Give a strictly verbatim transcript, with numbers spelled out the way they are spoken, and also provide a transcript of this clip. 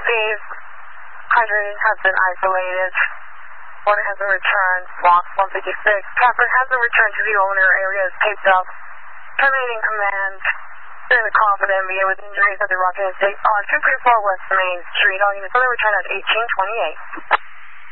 received. Hydrant has been isolated. Water has been returned. Box one fifty-six. Traffic has been returned to the owner. Area is taped up. Terminating command. In the call for the M B A with injuries at the Rocky Estate on two three four West Main Street. All units on the return at eighteen twenty-eight.